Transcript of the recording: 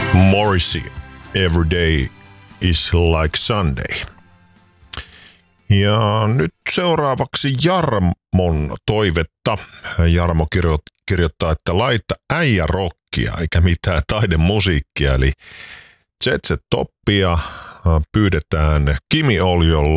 Morrissey, Every Day is Like Sunday. Ja nyt seuraavaksi Jarmon toivetta. Jarmo kirjoittaa, että laita äijärokkia eikä mitään taidemusiikkia, eli Jet Set Toppia pyydetään Kimi Oljon